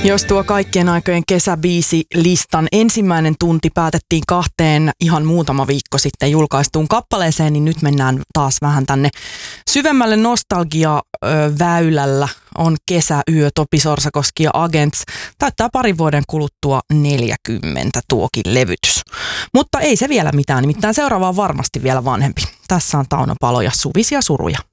Jos tuo kaikkien aikojen kesäbiisilistan ensimmäinen tunti päätettiin 2 ihan muutama viikko sitten julkaistuun kappaleeseen, niin nyt mennään taas vähän tänne syvemmälle nostalgia-väylällä. On Kesäyö, Topi Sorsakoski ja Agents. Täyttää parin vuoden kuluttua 40 tuokin levytys. Mutta ei se vielä mitään, nimittäin seuraava on varmasti vielä vanhempi. Tässä on Tauno Palo ja Suvisia suruja.